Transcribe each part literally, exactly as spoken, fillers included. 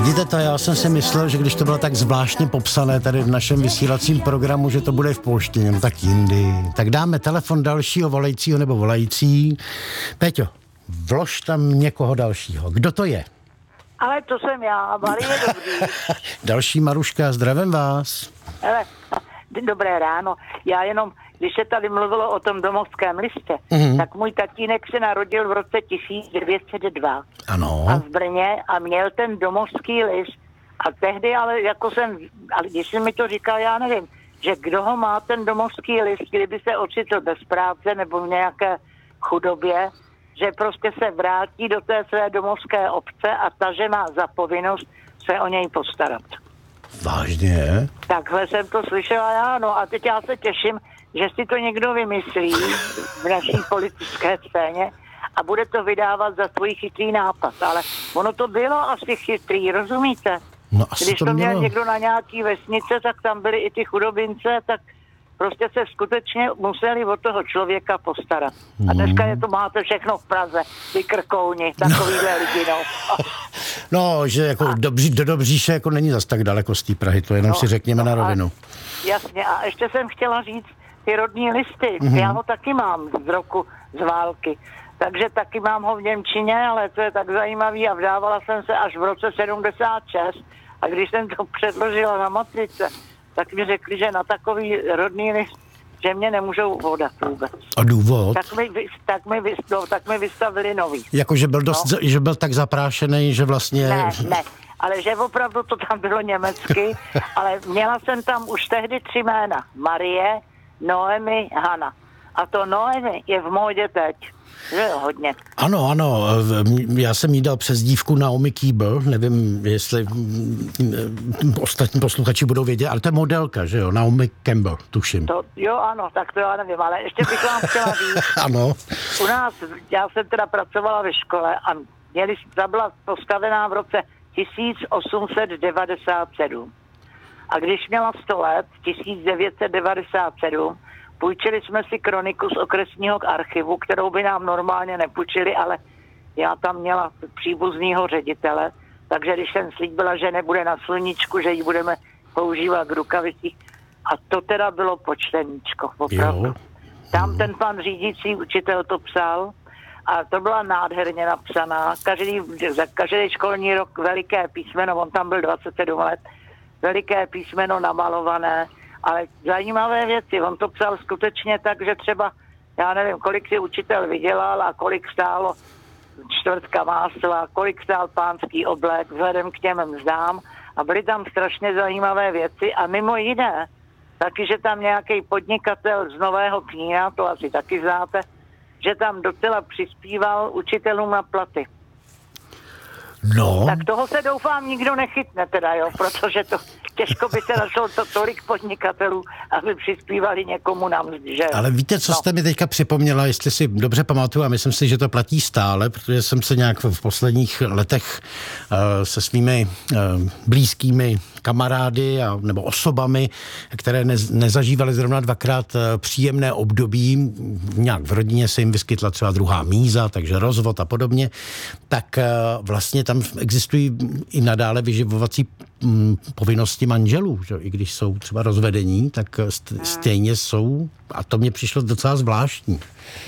Vidíte to, já jsem si myslel, že když to bylo tak zvláštně popsané tady v našem vysílacím programu, že to bude v polštině, no tak jindy. Tak dáme telefon dalšího volajícího nebo volající. Péťo, vlož tam někoho dalšího. Kdo to je? Ale to jsem já, Marie, dobrý. Další Maruška, zdravím vás. Hele, dobré ráno. Já jenom, když se tady mluvilo o tom domovském listě, mm-hmm. tak můj tatínek se narodil v roce tisíc devět set dva. Ano. A v Brně a měl ten domovský list. A tehdy, ale jako jsem, ale když jsi mi to říkal, já nevím, že kdo ho má ten domovský list, kdyby se ocitl bez práce nebo v nějaké chudobě, že prostě se vrátí do té své domovské obce a ta, že má za povinnost se o něj postarat. Vážně? Takhle jsem to slyšela já, no a teď já se těším, že si to někdo vymyslí v naší politické scéně a bude to vydávat za svůj chytrý nápad, ale ono to bylo asi chytrý, rozumíte? No, asi Když to, to měl mělo. někdo na nějaký vesnice, tak tam byly i ty chudobince, tak prostě se skutečně museli od toho člověka postarat. A dneska je to máte všechno v Praze, ty krkouni, takovýhle no. lidi, no. No, že jako dobří, do Dobříše jako není zas tak daleko z té Prahy, to jenom no, si řekněme no, na rovinu. A, jasně, a ještě jsem chtěla říct ty rodní listy, mm-hmm. já ho taky mám z roku z války, takže taky mám ho v němčině, ale to je tak zajímavý a vdávala jsem se až v roce sedmdesát šest a když jsem to předložila na matrice, tak mi řekli, že na takový rodný list, že mě nemůžou vodat vůbec. A důvod? Tak mi, tak mi, no, tak mi vystavili nový. Jako, že byl, dost, no. že byl tak zaprášený, že vlastně... Ne, ne, ale že opravdu to tam bylo německy, ale měla jsem tam už tehdy tři jména. Marie, Noemi, Hana. A to Noemi je v módě teď. Že jo, hodně. Ano, ano, já jsem jí dal přezdívku Naomi Campbell, nevím, jestli ostatní posluchači budou vědět, ale to je modelka, že jo, Naomi Campbell, tuším. To, jo, ano, tak to já nevím, ale ještě bych vám chtěla říct. Ano. U nás, já jsem teda pracovala ve škole a měli, ta byla postavená v roce tisíc osm set devadesát sedm. A když měla sto let, tisíc devět set devadesát sedm, půjčili jsme si kroniku z okresního archivu, kterou by nám normálně nepůjčili, ale já tam měla příbuznýho ředitele, takže když jsem slíbila, že nebude na sluníčku, že ji budeme používat k rukavicích, a to teda bylo počteníčko, opravdu. Jo. Tam ten pan řídící učitel to psal a to byla nádherně napsaná. Každý, za každý školní rok veliké písmeno, on tam byl dvacet sedm let, veliké písmeno namalované, ale zajímavé věci. On to psal skutečně tak, že třeba, já nevím, kolik si učitel vydělal a kolik stálo čtvrtka másla, kolik stál pánský oblek vzhledem k těm mzdám a byly tam strašně zajímavé věci a mimo jiné, taky, že tam nějaký podnikatel z Nového Knína, to asi taky znáte, že tam docela přispíval učitelům na platy. No. Tak toho se doufám nikdo nechytne teda, jo, protože to těžko by se našlo to tolik podnikatelů, aby přispívali někomu na mzdy, že? Ale víte, co no. jste mi teďka připomněla, jestli si dobře pamatuju, a myslím si, že to platí stále, protože jsem se nějak v posledních letech uh, se svými uh, blízkými kamarády a, nebo osobami, které ne, nezažívaly zrovna dvakrát uh, příjemné období, nějak v rodině se jim vyskytla třeba druhá míza, takže rozvod a podobně, tak uh, vlastně tam existují i nadále vyživovací um, povinnosti manželů, že? I když jsou třeba rozvedení, tak st- stejně jsou, a to mně přišlo docela zvláštní.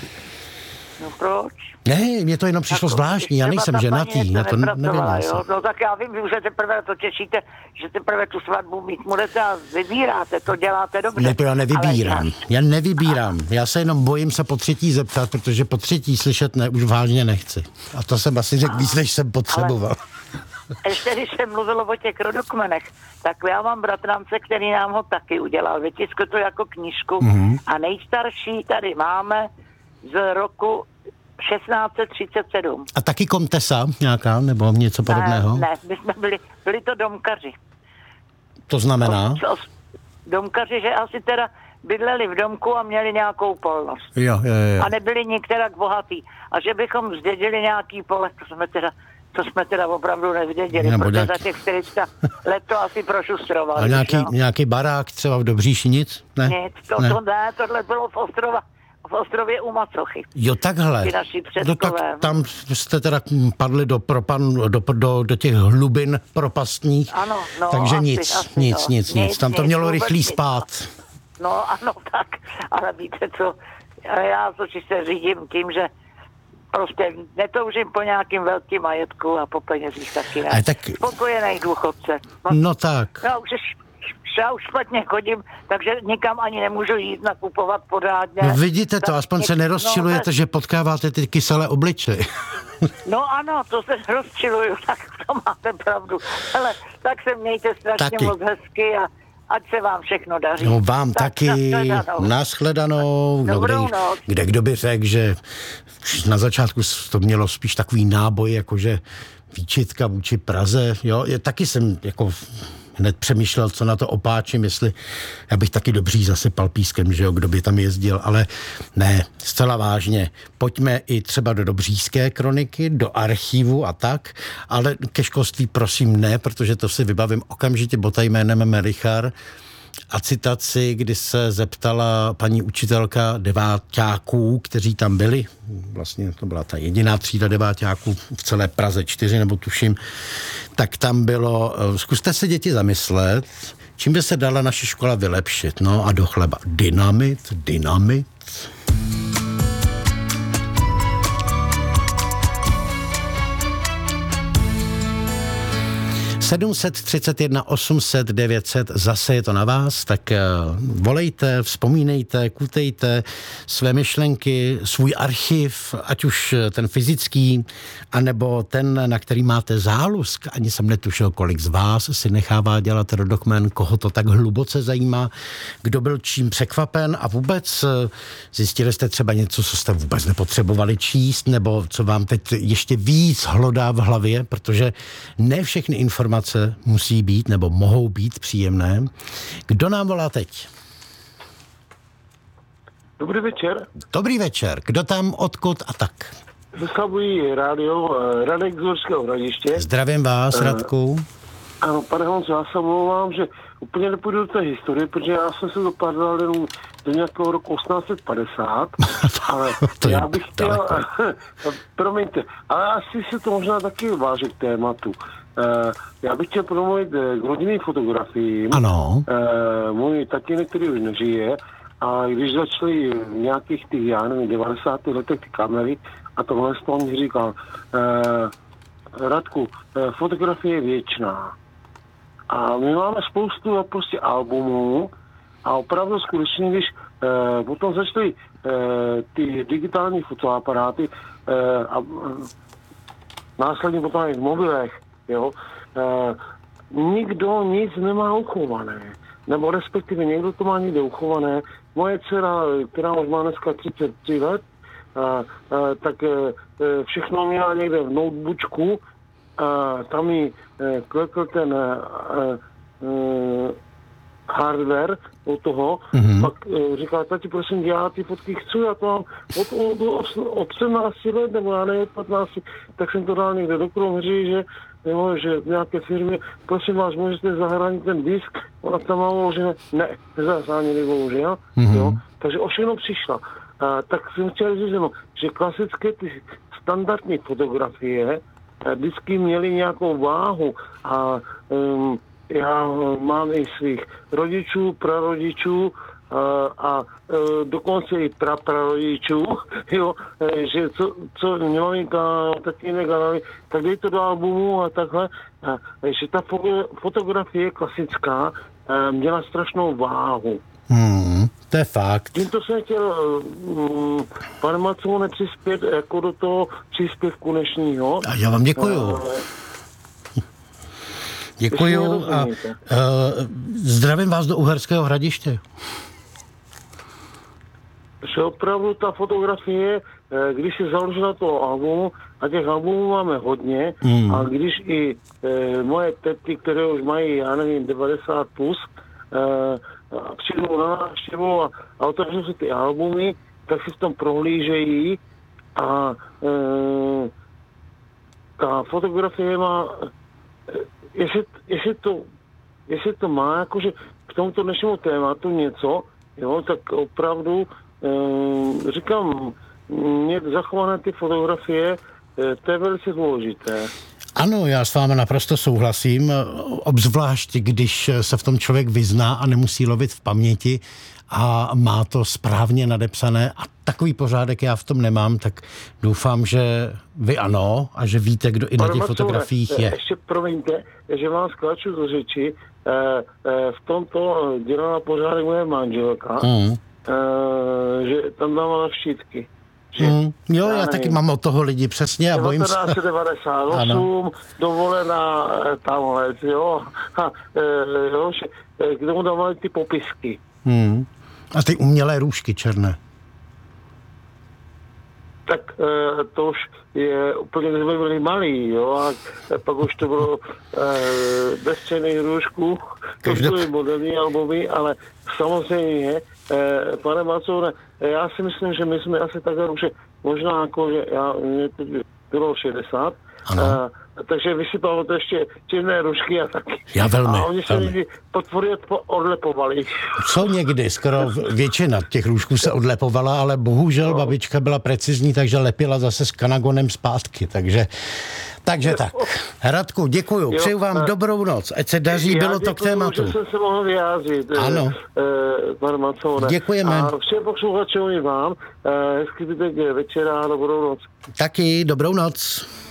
No proč? Ne, mně to jenom přišlo tak, zvláštní, já nejsem ženatý, na to nevím. Jo? No tak já vím, že teprve to těšíte, že teprve tu svatbu mít budete a vybíráte, to děláte dobře. Ne, to já nevybírám, ale... já nevybírám, já se jenom bojím se po třetí zeptat, protože po třetí slyšet ne, už vážně nechci. A to jsem asi řekl víc, než jsem potřeboval. Ale... Ještě když se mluvilo o těch rodokmenech, tak já mám bratrance, který nám ho taky udělal. Vytiskl to jako knížku mm-hmm. a nejstarší tady máme z roku šestnáct set třicet sedm. A taky komtesa nějaká, nebo něco podobného? Ne, ne, my jsme byli, byli to domkaři. To znamená? Domkaři, že asi teda bydleli v domku a měli nějakou polnost. Jo, jo, jo. A nebyli nikterak bohatý. A že bychom zdědili nějaký pole, to jsme teda... To jsme teda opravdu nezdědili, protože nějak... za těch čtyři sta let to asi prošustrovali. A nějaký, nějaký barák třeba v Dobříši, nic? Ne? Nic, to ne, to ne tohle bylo v Ostrova, v Ostrově u Macochy. Jo, takhle. No tak tam jste teda padli do, propan, do, do, do těch hlubin propastních. Ano, no, takže asi, nic, asi, nic, no. nic, nic, nic. Tam to nic, mělo rychlý nic. spát. No ano, tak, ale víte co, já to se řídím tím, že prostě netoužím po nějakým velkým majetku a po penězích taky ne. Tak... Spokojený důchodce. No, no tak. Já už, já už špatně chodím, takže nikam ani nemůžu jít nakupovat pořádně. No vidíte to, tak aspoň něk... se nerozčilujete, no, že potkáváte ty kyselé obličeje. No ano, to se rozčiluju, tak to máte pravdu. Ale tak se mějte strašně taky. Moc hezky a ať se vám všechno daří. No vám tak, taky, nashledanou. No, kde, kde kdo by řekl, že na začátku to mělo spíš takový náboj, jakože výčitka vůči Praze. Jo, je, taky jsem jako hned přemýšlel, co na to opáčím, jestli já bych taky dobří zasypal pískem, že jo, kdo by tam jezdil, ale ne, zcela vážně. Pojďme i třeba do Dobříšské kroniky, do archivu a tak, ale ke školství prosím ne, protože to si vybavím okamžitě bota jménem Merichar a citaci, kdy se zeptala paní učitelka deváťáků, kteří tam byli, vlastně to byla ta jediná třída deváťáků v celé Praze čtyři, nebo tuším, tak tam bylo, zkuste se děti zamyslet, čím by se dala naše škola vylepšit, no a do chleba dynamit, dynamit. sedm set třicet jedna osm set devět set, zase je to na vás, tak volejte, vzpomínejte, kutejte své myšlenky, svůj archiv, ať už ten fyzický, anebo ten, na který máte zálusk. Ani jsem netušil, kolik z vás si nechává dělat rodokmen, koho to tak hluboce zajímá, kdo byl čím překvapen a vůbec zjistili jste třeba něco, co jste vůbec nepotřebovali číst, nebo co vám teď ještě víc hlodá v hlavě, protože ne všechny informace musí být nebo mohou být příjemné. Kdo nám volá teď? Dobrý večer. Dobrý večer. Kdo tam, odkud a tak? Vyslavují rádio Radek z Uherského Hradiště. Zdravím vás, Radku. Uh, ano, pane Honzo, já se omlouvám, že úplně nepůjdu do té historie, protože já jsem se dopadal jenom do nějakého roku osmnáct set padesát, ale já bych chtěl, promiňte, ale asi se to možná taky váže k tématu. Uh, já bych chtěl promluvit k rodinným fotografiím. Ano. Uh, můj tatínek, který už nežije, a když začali v nějakých těch, já nevím, devadesátých letech ty kamery, a tohle z toho mi říkal, uh, Radku, uh, fotografie je věčná. A my máme spoustu prostě albumů a opravdu skutečně, když uh, potom začaly uh, ty digitální fotoaparáty uh, a uh, následně potom i v mobilech, jo, uh, nikdo nic nemá uchované. Nebo respektive někdo to má někde uchované. Moje dcera, která už má dneska třicet tři let, uh, uh, tak uh, všechno měla někde v notebooku, uh, tam jí uh, klekl ten uh, uh, hardware od toho, mm-hmm. pak uh, říká, tati, prosím, já ty fotky chci, já to mám od, od, od, od sedmnácti let, nebo já nevím, patnácti, tak jsem to dal někde do Kroměříže, že jo, že v nějaké firmě, prosím vás, můžete zahránit ten disk, ona tam má uložené, ne, nezahránili bohužel, mm-hmm. jo, takže o všechno přišla. A, tak jsem chtěl říct, no, že klasické ty standardní fotografie a, vždycky měly nějakou váhu a um, já mám i svých rodičů, prarodičů a, a dokonce i praprarodičů, jo, že co, co maminka, tatínek, tak dej to do albumu a takhle, a, že ta fotografie klasická měla strašnou váhu. Hmm, to je fakt. Tímto jsem chtěl, um, pane Macone, přispět jako do toho příspěvku dnešního. A já vám děkuju. A, děkuju a uh, zdravím vás do Uherského Hradiště. Že opravdu ta fotografie, když je založena toho albumu, a těch albumů máme hodně, mm. a když i e, moje tety, které už mají, já nevím, devadesát plus, e, přijdou na návštěvu a, a otevřou si ty albumy, tak si v tom prohlížejí a e, ta fotografie má, jestli, jestli, to, jestli to má jakože k tomuto dnešnímu tématu něco, jo, tak opravdu e, říkám, mě zachované ty fotografie, e, to je velice důležité. Ano, já s vámi naprosto souhlasím, obzvlášť když se v tom člověk vyzná a nemusí lovit v paměti a má to správně nadepsané a takový pořádek já v tom nemám, tak doufám, že vy ano a že víte, kdo i na těch fotografiích je. Ještě promiňte, že vám skáču do řeči, v tomto dělala pořádek moje manželka, mm. že tam dávala štítky. Mm, jo, já, já taky mám od toho lidi přesně a bojím se. devatenáct set devadesát osm, dovolená tamhle, jo, a, jo, k tomu dávali ty popisky. Mm. A ty umělé růžky černé. Tak to už je úplně, když jsme byli malí, jo, a pak už to bylo bez černých růžků, to byly moderní albumy, ale samozřejmě, pane Macoune, já si myslím, že my jsme asi takhle už, možná jako, že já, mě teď bylo šedesát, a, takže vysypalo to ještě černé rušky a taky. Já velmi. A oni se lidi potvory odlepovali. Co někdy, skoro většina těch růžků se odlepovala, ale bohužel no. babička byla precizní, takže lepila zase s kanagonem zpátky, takže Takže tak. Radku, děkuju. Jo, přeju vám a... dobrou noc. Ať se daří, bylo děkuju, to k tématu. Já jsem se mohl vyjádřit. Ano. Eh, pane Macone. Děkujeme. A všem posluchačům i vám. Eh, hezký zbytek večera a dobrou noc. Taky, dobrou noc.